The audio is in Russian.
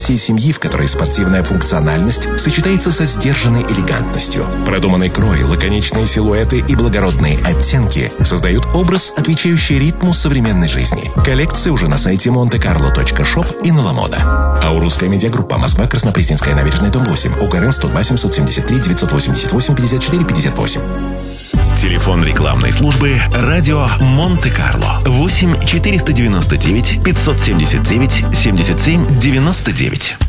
Всей семьи, в которой спортивная функциональность сочетается со сдержанной элегантностью. Продуманный крой, лаконичные силуэты и благородные оттенки создают образ, отвечающий ритму современной жизни. Коллекции уже на сайте montecarlo.shop и на Ламода. Аурусская медиагруппа. Москва, Краснопресненская набережная, дом 8. УКРН 102 773 988 54 58. Телефон рекламной службы «Радио Монте-Карло». 8 499 579 77 99.